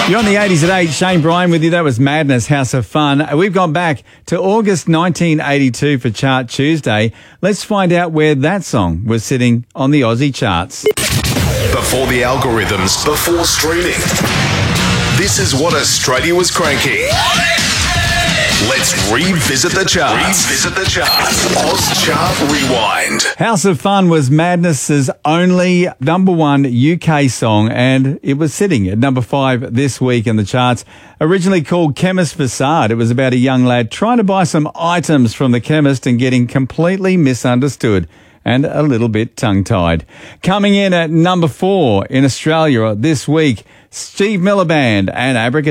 You're on the 80s at 8. Shane Bryan with you. That was Madness, House of Fun. We've gone back to August 1982 for Chart Tuesday. Let's find out where that song was sitting on the Aussie charts. Before the algorithms, before streaming. This is what Australia was cranking. Let's revisit the charts. Oz Chart Rewind. House of Fun was Madness's only number one UK song, and it was sitting at number 5 this week in the charts. Originally called Chemist Facade, it was about a young lad trying to buy some items from the chemist and getting completely misunderstood and a little bit tongue-tied. Coming in at number 4 in Australia this week, Steve Miller Band and Abracadabra.